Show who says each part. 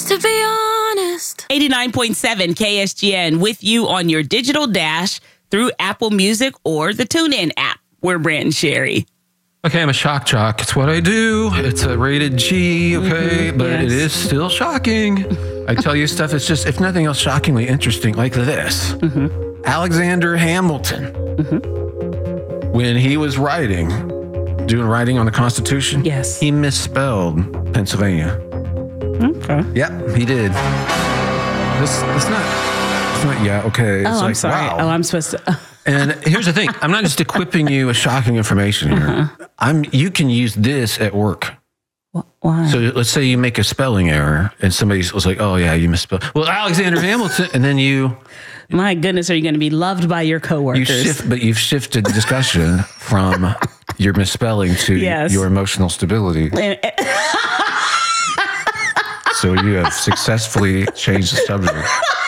Speaker 1: to be honest.
Speaker 2: 89.7 KSGN with you on your digital dash through Apple Music or the TuneIn app. We're Brant and Sherry.
Speaker 3: Okay, I'm a shock jock. It's what I do. It's a rated G, okay? But
Speaker 2: yes.
Speaker 3: It is still shocking. I tell you stuff, it's just, if nothing else, shockingly interesting, like this. Alexander Hamilton, when he was doing writing on the Constitution,
Speaker 2: Yes.
Speaker 3: he misspelled Pennsylvania.
Speaker 2: Okay.
Speaker 3: Yep, he did. It's not, yeah, okay. It's
Speaker 2: I'm sorry.
Speaker 3: wow.
Speaker 2: Oh, I'm supposed to.
Speaker 3: And here's the thing. I'm not just equipping you with shocking information here. You can use this at work.
Speaker 2: Why?
Speaker 3: So let's say you make a spelling error and somebody was like, oh yeah, you misspelled. Well, Alexander Hamilton. And then
Speaker 2: My goodness, are you going to be loved by your coworkers?
Speaker 3: you've shifted discussion from your misspelling to
Speaker 2: Yes.
Speaker 3: your emotional stability. So you have successfully changed the subject.